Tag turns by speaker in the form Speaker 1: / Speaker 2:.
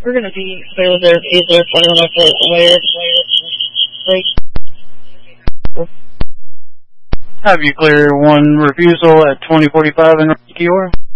Speaker 1: We're going to be clear with their either. I don't know if it's
Speaker 2: Have you clear one refusal at 2045 in Kiora?